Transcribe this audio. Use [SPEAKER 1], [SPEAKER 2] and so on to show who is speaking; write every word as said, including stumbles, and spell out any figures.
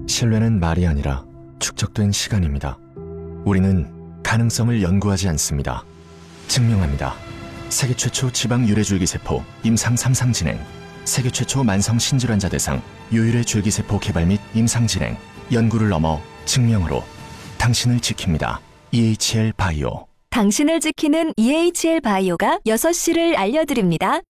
[SPEAKER 1] 신뢰는 말이 아니라 축적된 시간입니다. 우리는 가능성을 연구하지 않습니다. 증명합니다. 세계 최초 지방 유래 줄기세포 임상 삼 상 진행, 세계 최초 만성 신질환자 대상 유일의 줄기세포 개발 및 임상 진행, 연구를 넘어 증명으로 당신을 지킵니다. 이에이치엘 바이오.
[SPEAKER 2] 당신을 지키는 이에이치엘 바이오가 여섯 시를 알려드립니다.